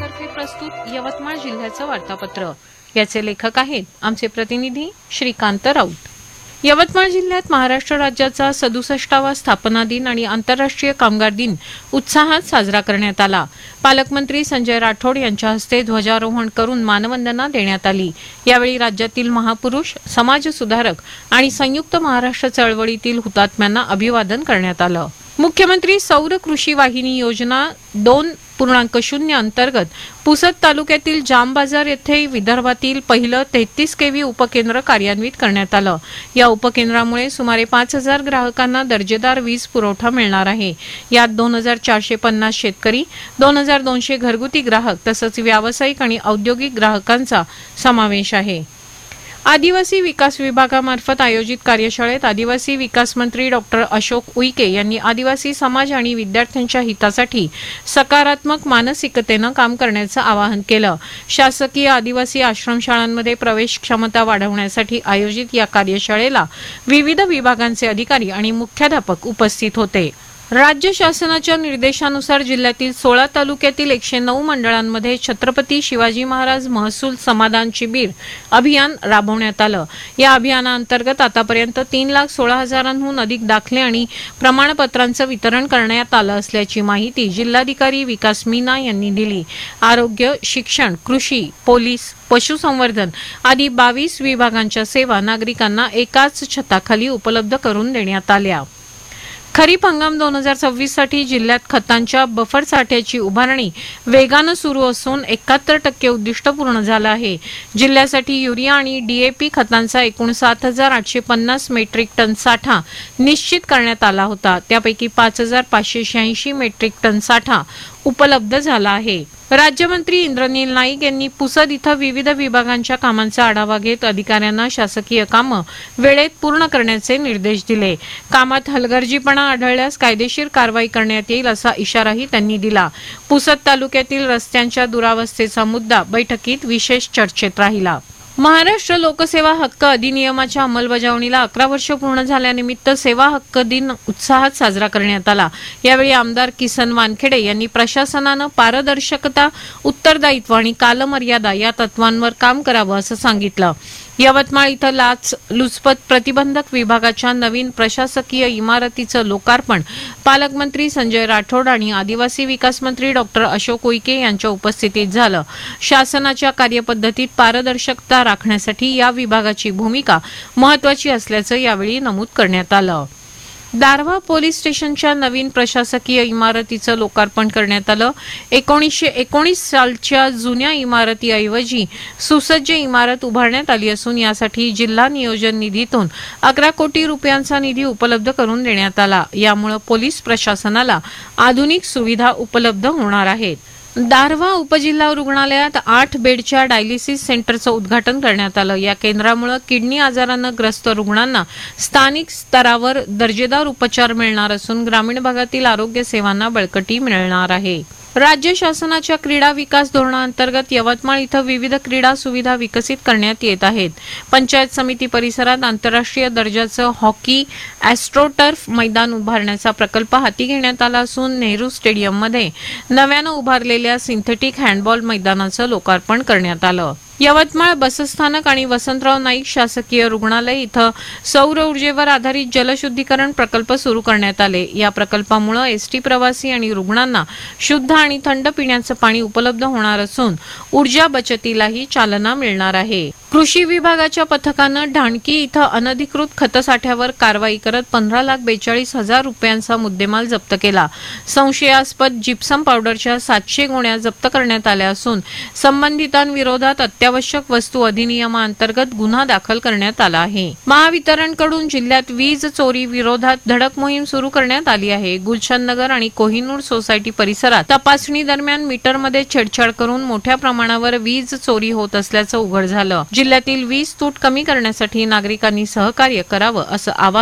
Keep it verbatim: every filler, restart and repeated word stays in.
तर्फे प्रस्तुत यवतमाळ जिल्ह्याचं वार्तापत्र. याचे लेखक आहेत आमचे प्रतिनिधी श्रीकांत राऊत. यवतमाळ जिल्ह्यात महाराष्ट्र राज्याचा सदुसष्टावा स्थापना दिन आणि आंतरराष्ट्रीय कामगार दिन उत्साहात साजरा करण्यात आला. पालकमंत्री संजय राठोड यांच्या हस्ते ध्वजारोहण करून मानवंदना देण्यात आली. यावेळी राज्यातील महापुरुष, समाजसुधारक आणि संयुक्त महाराष्ट्र चळवळीतील हुतात्म्यांना अभिवादन करण्यात आलं. मुख्यमंत्री सौर कृषी वाहिनी योजना दोन पूर्णांक शून्य अंतर्गत पुसद तालुक्यातील जामबाजार येथे विदर्भातील पहिलं तेहतीस केव्ही उपकेंद्र कार्यान्वित करण्यात आलं. या उपकेंद्रामुळे सुमारे पाच हजार ग्राहकांना दर्जेदार वीज पुरवठा मिळणार आहे. यात दोन हजार चारशे पन्नास शेतकरी, दोन हजार दोनशे घरगुती ग्राहक तसंच व्यावसायिक आणि औद्योगिक ग्राहकांचा समावेश आहे. आदिवासी विकास विभागामार्फत आयोजित कार्यशाळेत आदिवासी विकास मंत्री डॉक्टर अशोक उईके यांनी आदिवासी समाज आणि विद्यार्थ्यांच्या हितासाठी सकारात्मक मानसिकतेनं काम करण्याचं आवाहन केलं. शासकीय आदिवासी आश्रमशाळांमध्ये प्रवेश क्षमता वाढवण्यासाठी आयोजित या कार्यशाळेला विविध विभागांचे अधिकारी आणि मुख्याध्यापक उपस्थित होते. राज्य शासनाच्या निर्देशानुसार जिल्ह्यातील सोळा तालुक्यातील एकशे नऊ मंडळांमध्ये छत्रपती शिवाजी महाराज महसूल समाधान शिबिर अभियान राबवण्यात आलं. या अभियानाअंतर्गत आतापर्यंत तीन लाख सोळा हजारांहून अधिक दाखले आणि प्रमाणपत्रांचं वितरण करण्यात आलं असल्याची माहिती जिल्हाधिकारी विकास मीना यांनी दिली. आरोग्य, शिक्षण, कृषी, पोलीस, पशुसंवर्धन आदी बावीस विभागांच्या सेवा नागरिकांना एकाच छताखाली उपलब्ध करून देण्यात आल्या. खरीप हंगाम दोन हजार सव्वीस साठी जिल्ह्यात खतांच्या बफर साठ्याची उभारणी वेगानं सुरू असून एकाहत्तर टक्के उद्दिष्ट पूर्ण झालं आहे. जिल्ह्यासाठी युरिया आणि डीएपी खतांचा एकूण सात हजार आठशे पन्नास मेट्रिक टन साठा निश्चित करण्यात आला होता. त्यापैकी पाच हजार पाचशे शहाऐंशी मेट्रिक टन साठा उपलब्ध झाला आहे. राज्यमंत्री इंद्रनील नाईक यांनी पुसद इथं विविध विभागांच्या कामांचा आढावा घेत अधिकाऱ्यांना शासकीय कामं वेळेत पूर्ण करण्याचे निर्देश दिले. कामात हलगर्जीपणा आढळल्यास कायदेशीर कारवाई करण्यात येईल असा इशाराही त्यांनी दिला. पुसद तालुक्यातील रस्त्यांच्या दुरावस्थेचा मुद्दा बैठकीत विशेष चर्चेत राहिला. महाराष्ट्र लोकसेवा हक्क अधिनियमाच्या अंमलबजावणीला अकरा वर्ष पूर्ण झाल्यानिमित्त सेवा हक्क दिन उत्साहात साजरा करण्यात आला. यावेळी आमदार किसन वानखेडे यांनी प्रशासनानं पारदर्शकता, उत्तरदायित्व आणि कालमर्यादा या तत्वांवर काम करावं असं सांगितलं. यवतमाळ इथं लाच लुचपत प्रतिबंधक विभागाच्या नवीन प्रशासकीय इमारतीचं लोकार्पण पालकमंत्री संजय राठोड आणि आदिवासी विकास मंत्री डॉक्टर अशोक उईके यांच्या उपस्थितीत झालं. शासनाच्या कार्यपद्धतीत पारदर्शकता राखण्यासाठी या विभागाची भूमिका महत्वाची असल्याचं यावेळी नमूद करण्यात आलं. दारव्हा पोलीस स्टेशनच्या नवीन प्रशासकीय इमारतीचं लोकार्पण करण्यात आलं. एकोणीसशे एकोणीस सालच्या जुन्या इमारतीऐवजी सुसज्ज इमारत उभारण्यात आली असून यासाठी जिल्हा नियोजन निधीतून अकरा कोटी रुपयांचा निधी उपलब्ध करून देण्यात आला. यामुळे पोलीस प्रशासनाला आधुनिक सुविधा उपलब्ध होणार आहेत. दारव्हा उपजिल्हा रुग्णालयात आठ बेडच्या डायलिसिस सेंटरचं उद्घाटन करण्यात आलं. या केंद्रामुळे किडनी आजारानं ग्रस्त रुग्णांना स्थानिक स्तरावर दर्जेदार उपचार मिळणार असून ग्रामीण भागातील आरोग्य सेवांना बळकटी मिळणार आहे. राज्य शासनाच्या क्रीडा विकास धोरणाअंतर्गत यवतमाळ इथं विविध क्रीडा सुविधा विकसित करण्यात येत आहेत. पंचायत समिती परिसरात आंतरराष्ट्रीय दर्जाचं हॉकी ॲस्ट्रोटर्फ मैदान उभारण्याचा प्रकल्प हाती घेण्यात आला असून नेहरू स्टेडियममध्ये नव्यानं उभारलेल्या सिंथेटिक हँडबॉल मैदानाचं लोकार्पण करण्यात आलं. यवतमाळ बसस्थानक आणि वसंतराव नाईक शासकीय रुग्णालय इथं सौर ऊर्जेवर आधारित जलशुद्धीकरण प्रकल्प सुरू करण्यात आले. या प्रकल्पामुळे एसटी प्रवासी आणि रुग्णांना शुद्ध आणि थंड पिण्याचं पाणी उपलब्ध होणार असून ऊर्जा बचतीलाही चालना मिळणार आहे. कृषी विभागाच्या पथकानं ढाणकी इथं अनधिकृत खतसाठ्यावर कारवाई करत पंधरा लाख बेचाळीस हजार रुपयांचा मुद्देमाल जप्त केला. संशयास्पद जिप्सम पावडरच्या सातशे गोण्या जप्त करण्यात आल्या असून संबंधितांविरोधात अत्यावश्यक वस्तू अधिनियमाअंतर्गत गुन्हा दाखल करण्यात आला आहे. महावितरणकडून जिल्ह्यात वीज चोरी विरोधात धडक मोहीम सुरू करण्यात आली आहे. गुलशन नगर आणि कोहिनूर सोसायटी परिसरात तपासणी दरम्यान मीटरमध्ये छेडछाड करून मोठ्या प्रमाणावर वीज चोरी होत असल्याचं उघड झालं. जिल्ह्यातील वीज तूट कमी करण्यासाठी नागरिकांनी सहकार्य करावं असं आवाहन